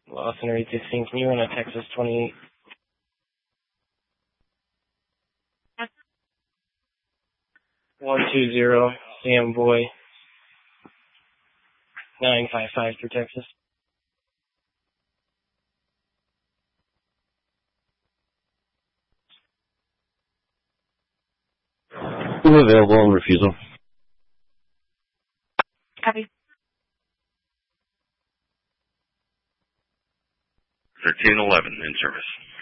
Lawson Reed 16, can you run a Texas 28? One two zero Sam Boy 955 for Texas. Who available on refusal? Copy. 1311 in service.